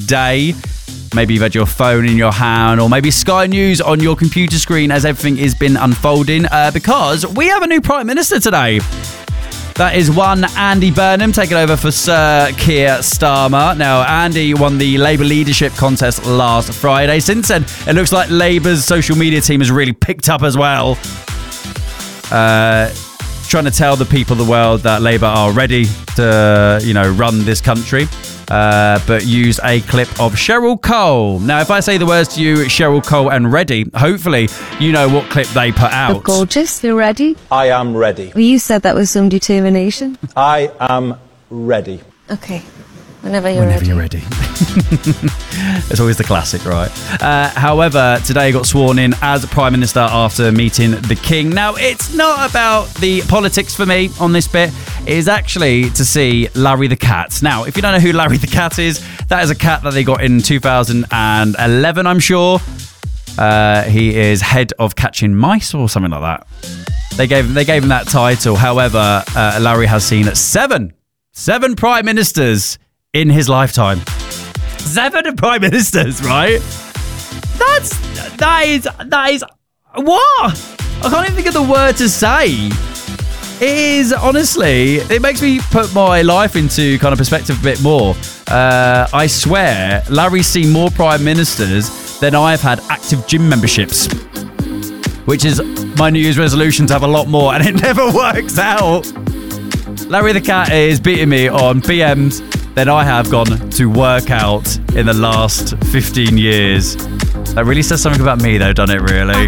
day. Maybe you've had your phone in your hand, or maybe Sky News on your computer screen as everything has been unfolding, because we have a new Prime Minister today. That is one Andy Burnham taking over for Sir Keir Starmer. Now, Andy won the Labour leadership contest last Friday. Since then, it looks like Labour's social media team has really picked up as well. Trying to tell the people of the world that Labour are ready to, run this country. But use a clip of Cheryl Cole. Now, if I say the words to you, Cheryl Cole and ready, hopefully you know what clip they put out. Look gorgeous. You're ready? I am ready. Well, you said that with some determination. I am ready. Okay. Whenever you're ready. It's always the classic, right? However, today he got sworn in as Prime Minister after meeting the King. Now, it's not about the politics for me on this bit. It is actually to see Larry the Cat. Now, if you don't know who Larry the Cat is, that is a cat that they got in 2011, I'm sure. He is head of catching mice or something like that. They gave him that title. However, Larry has seen seven Prime Ministers in his lifetime. 7 Prime Ministers, right? That is what? I can't even think of the word to say. It is, honestly, it makes me put my life into kind of perspective a bit more. I swear, Larry's seen more Prime Ministers than I've had active gym memberships, which is my New Year's resolution to have a lot more, and it never works out. Larry the Cat is beating me on BMs than I have gone to work out in the last 15 years. That really says something about me, though, doesn't it, really?